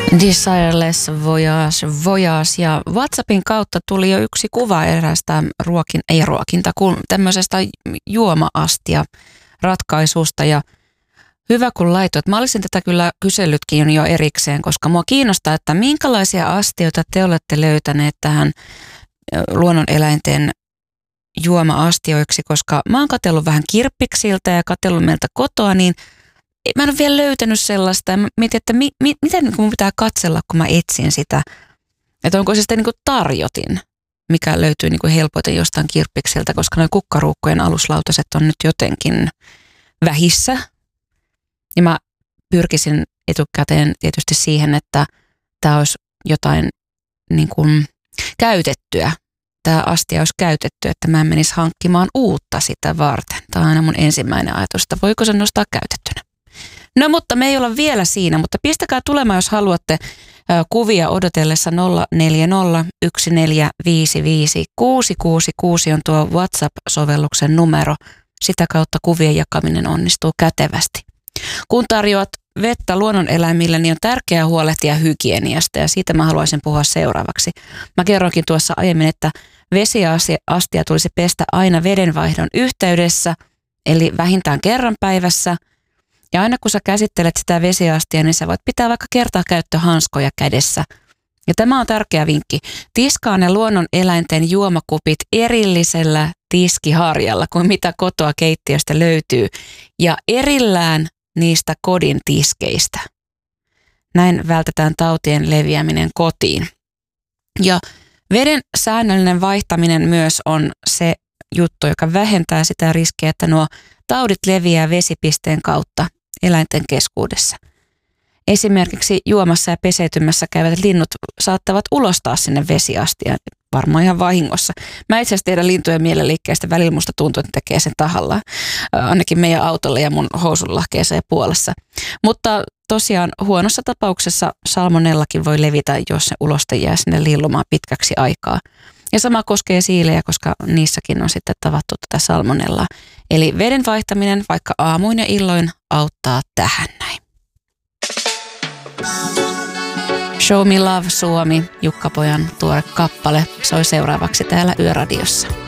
Desireless Voyage ja WhatsAppin kautta tuli jo yksi kuva eräästä tämmöisestä juoma-astia ratkaisusta ja hyvä kun laitoit. Mä olisin tätä kyllä kysellytkin jo erikseen, koska mua kiinnostaa, että minkälaisia astioita te olette löytäneet tähän luonnoneläinten juoma-astioiksi, koska mä oon katsellut vähän kirppiksiltä ja katsellut meiltä kotoa, niin mä en ole vielä löytänyt sellaista. Ja mietin, että miten mun pitää katsella, kun mä etsin sitä. Että onko se sitten niin kuin tarjotin, mikä löytyy niin kuin helpoiten jostain kirppikseltä, koska nuo kukkaruukkojen aluslautaset on nyt jotenkin vähissä. Ja mä pyrkisin etukäteen tietysti siihen, että tämä olisi jotain niin kuin käytettyä. Tämä astia olisi käytetty, että mä en menisi hankkimaan uutta sitä varten. Tämä on aina mun ensimmäinen ajatus, että voiko se nostaa käytettynä. No mutta me ei olla vielä siinä, mutta pistäkää tulemaan, jos haluatte kuvia odotellessa 0401455666 on tuo WhatsApp-sovelluksen numero. Sitä kautta kuvien jakaminen onnistuu kätevästi. Kun tarjoat vettä luonnoneläimille, niin on tärkeää huolehtia hygieniasta ja siitä mä haluaisin puhua seuraavaksi. Mä kerroinkin tuossa aiemmin, että vesiastia tulisi pestä aina vedenvaihdon yhteydessä, eli vähintään kerran päivässä. Ja aina kun sä käsittelet sitä vesiastia, niin sä voit pitää vaikka kertakäyttöhanskoja kädessä. Ja tämä on tärkeä vinkki. Tiskaa ne luonnoneläinten juomakupit erillisellä tiskiharjalla kuin mitä kotoa keittiöstä löytyy ja erillään niistä kodin tiskeistä. Näin vältetään tautien leviäminen kotiin. Ja veden säännöllinen vaihtaminen myös on se juttu, joka vähentää sitä riskiä, että nuo taudit leviää vesipisteen kautta eläinten keskuudessa. Esimerkiksi juomassa ja peseytymässä käyvät linnut saattavat ulostaa sinne vesiastiaan, varmaan ihan vahingossa. Mä itse asiassa tiedän lintujen mielenliikkeestä, välillä musta tuntuu, että tekee sen tahallaan. Ainakin meidän autolle ja mun housunlahkeessa ja puolessa. Mutta tosiaan huonossa tapauksessa salmonellakin voi levitä, jos se uloste jää sinne lillumaan pitkäksi aikaa. Ja sama koskee siilejä, koska niissäkin on sitten tavattu tätä salmonellaa. Eli veden vaihtaminen vaikka aamuin ja illoin auttaa tähän näin. Show Me Love Suomi, Jukka Pojan tuore kappale, soi seuraavaksi täällä Yöradiossa.